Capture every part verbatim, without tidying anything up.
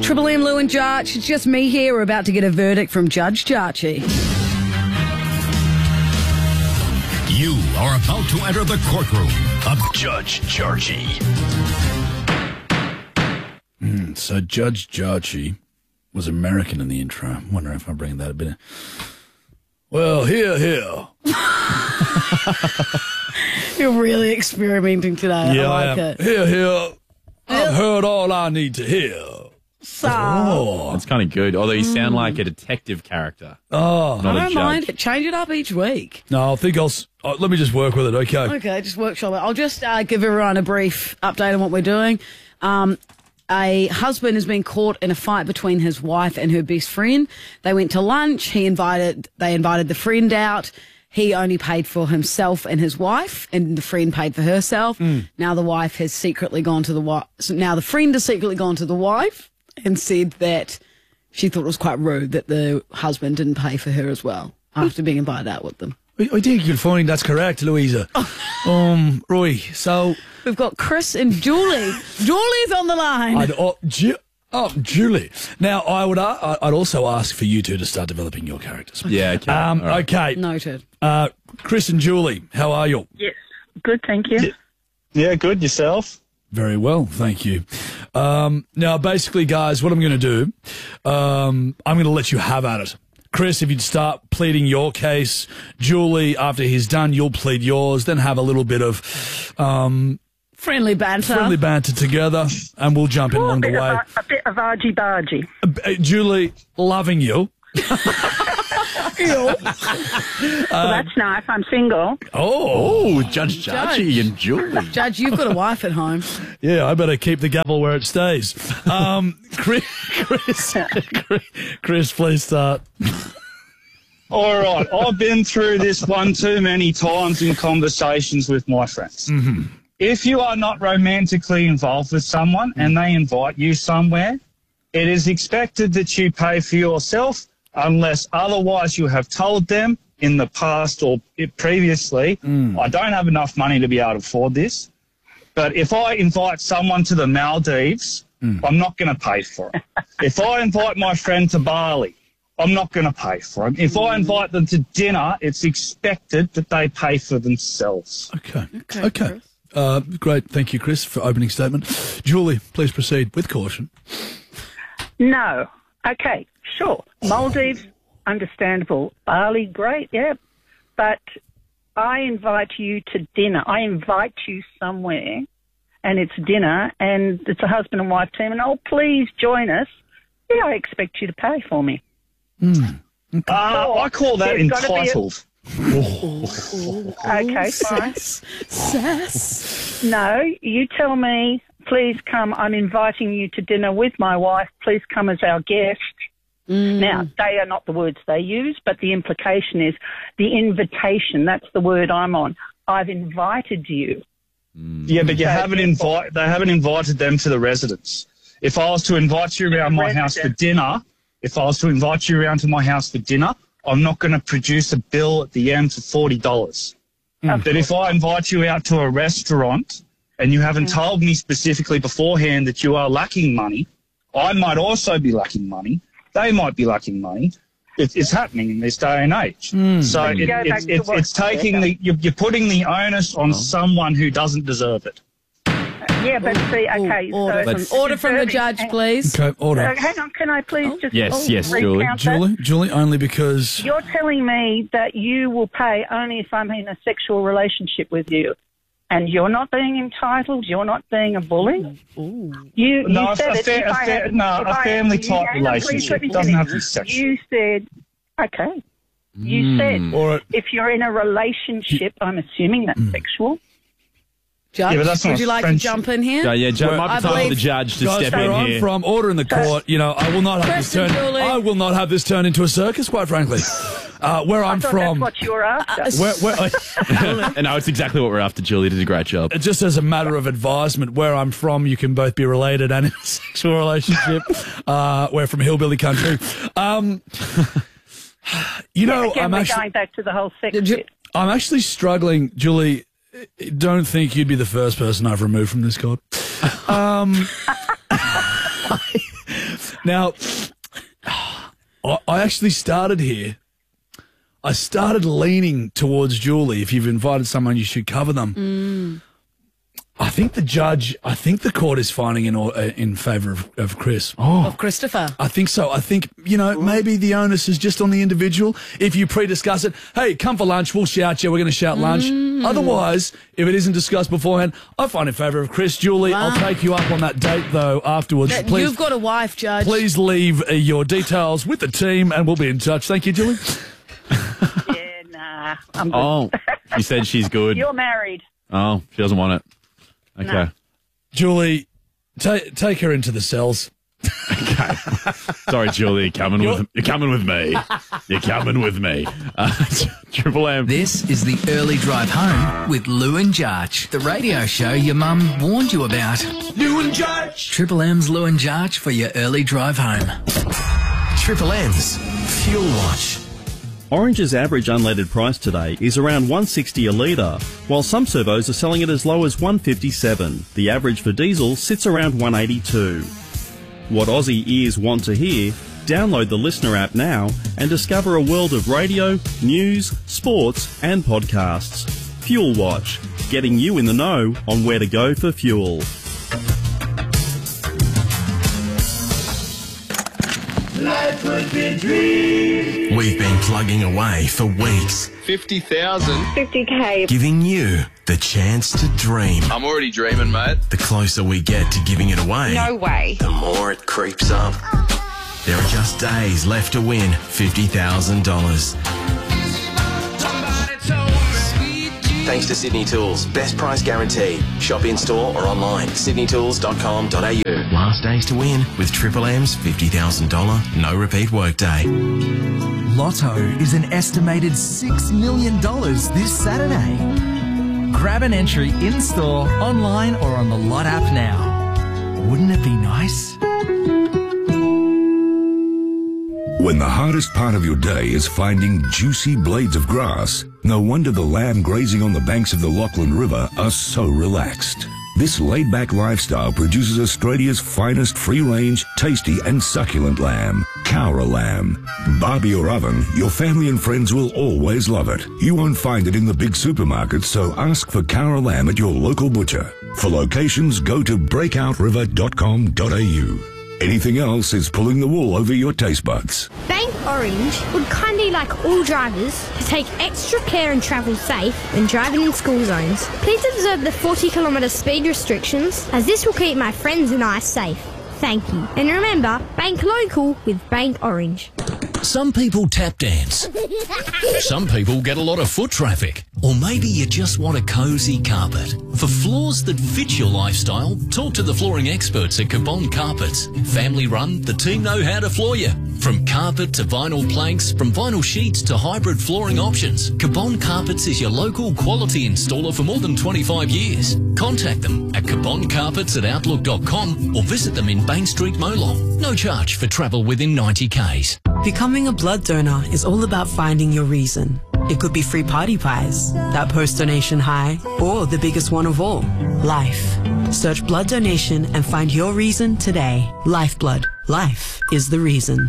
Triple M, Lou and Jarch. It's just me here. We're about to get a verdict from Judge Jarchy. You are about to enter the courtroom of Judge Jarchy. Mm, so Judge Jarchy was American in the intro. I'm wondering if I bring that a bit. Well, here, here. You're really experimenting today. Yeah, I like I am. it. Here, here. I've heard all I need to hear. So, Oh, That's kind of good. Although you sound like a detective character. oh. Not I a don't judge. mind it. Change it up each week. No, I think I'll. s- Uh, let me just work with it. Okay. Okay, just workshop it. I'll just uh, give everyone a brief update on what we're doing. Um, a husband has been caught in a fight between his wife and her best friend. They went to lunch. He invited. They invited the friend out. He only paid for himself and his wife, and the friend paid for herself. Now the wife has secretly gone to the wife. So now the friend has secretly gone to the wife and said that she thought it was quite rude that the husband didn't pay for her as well after being invited out with them. I, I think you'll find that's correct, Louisa. um, Roy. So, We've got Chris and Julie. Julie's on the line. I'd, oh, Ju- oh, Julie. Now, I would. Uh, I'd also ask for you two to start developing your characters. Yeah, okay. Um, All right. Okay. Noted. Uh, Chris and Julie, how are you? Yes. Good, thank you. Yeah, good. Yourself? Very well, thank you. Um, now, basically, guys, what I'm going to do, um, I'm going to let you have at it. Chris, if you'd start pleading your case. Julie, after he's done, you'll plead yours. Then have a little bit of um, Friendly banter. friendly banter together, and we'll jump in Oh, a, along the bit way. of, a, a bit of argy-bargy. Uh, Julie, loving you. well, that's nice. I'm single. Oh, Oh, Judge Jarchy and Julie. Judge, you've got a wife at home. yeah, I better keep the gavel where it stays. Um, Chris, Chris, Chris, please start. All right. I've been through this one too many times in conversations with my friends. Mm-hmm. If you are not romantically involved with someone and they invite you somewhere, it is expected that you pay for yourself unless otherwise you have told them in the past or previously, I don't have enough money to be able to afford this. But if I invite someone to the Maldives, I'm not going to pay for it. If I invite my friend to Bali, I'm not going to pay for it. If I invite them to dinner, it's expected that they pay for themselves. Okay. Okay. Uh, great. Thank you, Chris, for opening statement. Julie, please proceed with caution. No. Okay, sure. Maldives, understandable. Bali, great, yeah. But I invite you to dinner. I invite you somewhere, and it's dinner, and it's a husband and wife team, and oh, please join us. Yeah, I expect you to pay for me. Uh, I call that There's gotta be a- entitled. Okay, fine. Sass. No, you tell me, please come. I'm inviting you to dinner with my wife. Please come as our guest. Now, they are not the words they use, but the implication is the invitation. That's the word I'm on. I've invited you. Yeah, but you haven't invite. They haven't invited them to the residence. If I was to invite you around my house for residence. dinner, if I was to invite you around to my house for dinner, I'm not going to produce a bill at the end for forty dollars. But if I invite you out to a restaurant and you haven't told me specifically beforehand that you are lacking money, I might also be lacking money. They might be lacking money. It, it's happening in this day and age. So it, you go it's, back to it's, what- it's taking the you're, you're putting the onus on someone who doesn't deserve it. Yeah, but see, okay. Order, so from, order from the deserving- judge, please. Okay, order. Uh, hang on, can I please just Yes, oh, yes, Julie. recount that? Julie, Julie, only because You're telling me that you will pay only if I'm in a sexual relationship with you, and you're not being entitled. You're not being a bully. You, you No, a, said a, it. fa- if a, I fa- had- no, if a I- family you- type hang on, please relationship. let me It doesn't finish. have to be sexual. You said, okay. You said All right. if you're in a relationship, I'm assuming that's sexual. Judge, Yeah, but that's not would you like to friendship. jump in here? Yeah, yeah, Joe, Well, might I be time for believe- the judge to guys, step where in I'm here. from, order in the court. You know, I will not have this Chris and turn. Julie. I will not have this turn into a circus, quite frankly. Uh, where I'm I thought from, that's what you were after. where, where, And no, it's exactly what we're after. Julie did a great job. just as a matter of advisement, where I'm from, you can both be related and in a sexual relationship. uh, we're from hillbilly country. Um, you know, Again, I'm we're actually, going back to the whole sex Did you- bit. I'm actually struggling, Julie. Don't think you'd be the first person I've removed from this court. Um, Now, I I actually started here. I started leaning towards Julie. If you've invited someone, you should cover them. Mm. I think the judge, I think the court is finding in, uh, in favour of, of Chris. Oh. Of Christopher. I think so. I think, you know, maybe the onus is just on the individual. If you pre-discuss it, hey, come for lunch, we'll shout you, we're going to shout lunch. Mm. Otherwise, if it isn't discussed beforehand, I find in favour of Chris. Julie, Wow. I'll take you up on that date, though, afterwards. That- Please, You've got a wife, Judge. please leave uh, your details with the team and we'll be in touch. Thank you, Julie. Yeah, nah. I'm good. Oh, she said she's good. You're married. Oh, she doesn't want it. Okay. No. Julie, ta- take her into the cells. Sorry, Julie, you're coming with you're coming with me. You're coming with me. Uh, Triple M. This is the Early Drive Home with Lou and Jarch, the radio show your mum warned you about. Lou and Jarch. Triple M's Lou and Jarch for your early drive home. Triple M's Fuel Watch. Orange's average unleaded price today is around one sixty a litre, while some servos are selling it as low as one fifty-seven. The average for diesel sits around one eighty-two. What Aussie ears want to hear? Download the Listener app now and discover a world of radio, news, sports and podcasts. Fuel Watch, getting you in the know on where to go for fuel. Life would be a dream. We've been plugging away for weeks, fifty thousand. fifty K. giving you the chance to dream. I'm already dreaming, mate. The closer we get to giving it away, No way. the more it creeps up. There are just days left to win fifty thousand dollars. Thanks to Sydney Tools. Best price guaranteed. Shop in store or online. sydney tools dot com dot a u. Last days to win with Triple M's fifty thousand dollars no repeat workday. Lotto is an estimated six million dollars this Saturday. Grab an entry in-store, online or on the Lot app now. Wouldn't it be nice? When the hardest part of your day is finding juicy blades of grass, no wonder the lamb grazing on the banks of the Lachlan River are so relaxed. This laid-back lifestyle produces Australia's finest free-range, tasty and succulent lamb, Cowra lamb. Barbie or oven, your family and friends will always love it. You won't find it in the big supermarkets, so ask for Cowra lamb at your local butcher. For locations, go to breakout river dot com dot a u. Anything else is pulling the wool over your taste buds. Bank Orange would kindly like all drivers to take extra care and travel safe when driving in school zones. Please observe the forty kilometre speed restrictions, as this will keep my friends and I safe. Thank you. And remember, bank local with Bank Orange. Some people tap dance. Some people get a lot of foot traffic. Or maybe you just want a cosy carpet. For floors that fit your lifestyle, talk to the flooring experts at Cabon Carpets. Family run, the team know how to floor you. From carpet to vinyl planks, from vinyl sheets to hybrid flooring options, Cabon Carpets is your local quality installer for more than twenty-five years. Contact them at cabon carpets at outlook dot com or visit them in Bank Street, Molong. No charge for travel within ninety kays. Becoming a blood donor is all about finding your reason. It could be free party pies, that post-donation high, or the biggest one of all, life. Search blood donation and find your reason today. Lifeblood. Life is the reason.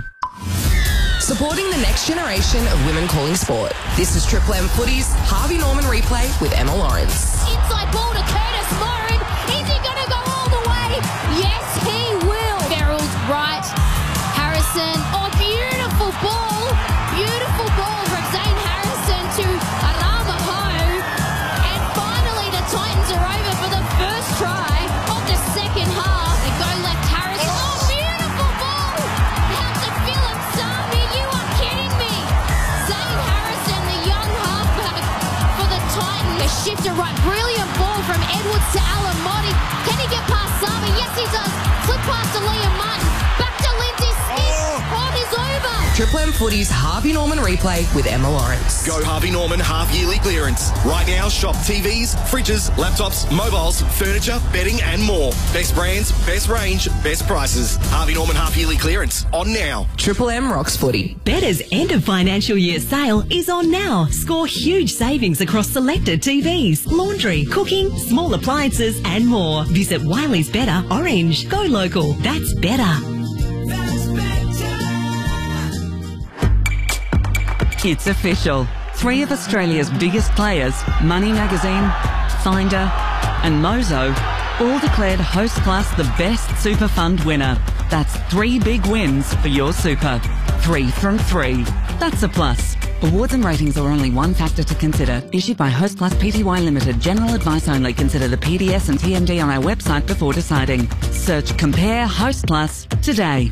Supporting the next generation of women calling sport. This is Triple M Footy's Harvey Norman replay with Emma Lawrence. Inside ball to Curtis Moran. Is he going to go all the way? Yes, he will. Farrell's right. Harrison. Oh, beautiful ball. Beautiful ball from Zane Harrison to Aramaho. And finally the Titans are over for the first try of the second half. They go left Harrison. Oh, beautiful ball. Out to Philip Sami. You are kidding me. Zane Harrison, the young halfback for the Titans. They shift it right. Brilliant ball from Edwards to Alamotti. Can he get past Sami? Yes, he does. Flip past to Liam Martin. Back to Lindsay Smith. Oh, it is over. Triple M Footy's Harvey Norman replay with Emma Lawrence. Go Harvey Norman half-yearly clearance. Right now, shop T Vs, fridges, laptops, mobiles, furniture, bedding and more. Best brands, best range, best prices. Harvey Norman half-yearly clearance. On now. Triple M rocks footy. Better's end of financial year sale is on now. Score huge savings across selected T Vs, laundry, cooking, small appliances and more. Visit Wiley's Better Orange. Go local. That's better. It's official. Three of Australia's biggest players, Money Magazine, Finder and Mozo, all declared Host Plus the best super fund winner. That's three big wins for your super. Three from three. That's a plus. Awards and ratings are only one factor to consider. Issued by Host Plus Pty Limited. General advice only. Consider the P D S and T M D on our website before deciding. Search Compare Host Plus today.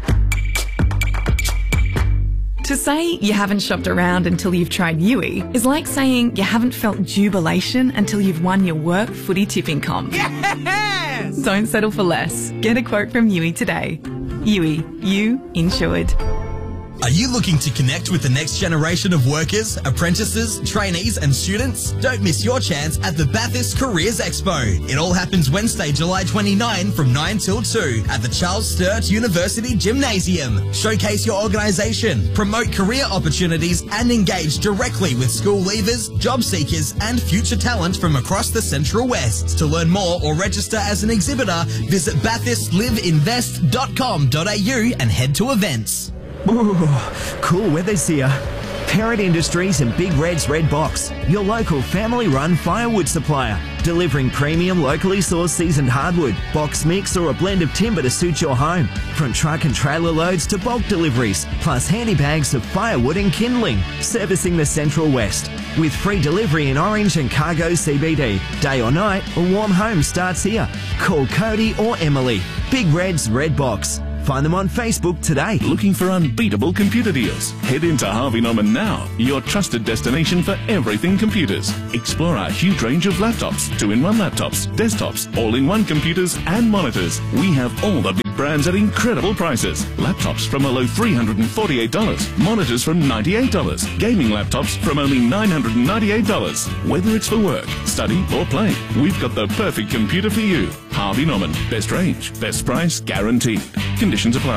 To say you haven't shopped around until you've tried Yui is like saying you haven't felt jubilation until you've won your work footy tipping comp. Yes! Don't settle for less. Get a quote from Yui today. Yui, you insured. Are you looking to connect with the next generation of workers, apprentices, trainees and students? Don't miss your chance at the Bathurst Careers Expo. It all happens Wednesday, July twenty-ninth from nine till two at the Charles Sturt University Gymnasium. Showcase your organisation, promote career opportunities and engage directly with school leavers, job seekers and future talent from across the Central West. To learn more or register as an exhibitor, visit bathurst live invest dot com dot a u and head to events. Ooh, cool weather's here. Parrot Industries and Big Red's Red Box, your local family-run firewood supplier, delivering premium locally sourced seasoned hardwood, box mix or a blend of timber to suit your home. From truck and trailer loads to bulk deliveries, plus handy bags of firewood and kindling, servicing the Central West. With free delivery in Orange and Cargo C B D. Day or night, a warm home starts here. Call Cody or Emily. Big Red's Red Box. Find them on Facebook today. Looking for unbeatable computer deals? Head into Harvey Norman now, your trusted destination for everything computers. Explore our huge range of laptops, two-in-one laptops, desktops, all-in-one computers and monitors. We have all the big brands at incredible prices. Laptops from a low three hundred forty-eight dollars, monitors from ninety-eight dollars, gaming laptops from only nine hundred ninety-eight dollars. Whether it's for work, study or play, we've got the perfect computer for you. Harvey Norman, best range, best price guaranteed. Conditions apply.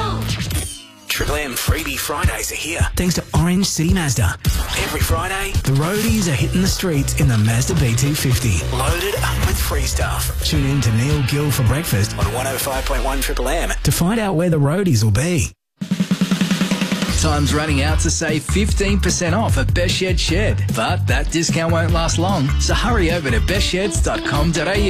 Triple M Freebie Fridays are here, thanks to Orange City Mazda. Every Friday, the roadies are hitting the streets in the Mazda B two fifty, loaded up with free stuff. Tune in to Neil Gill for breakfast on one oh five point one Triple M to find out where the roadies will be. Time's running out to save fifteen percent off at Best Shed Shed, but that discount won't last long, so hurry over to best sheds dot com dot a u.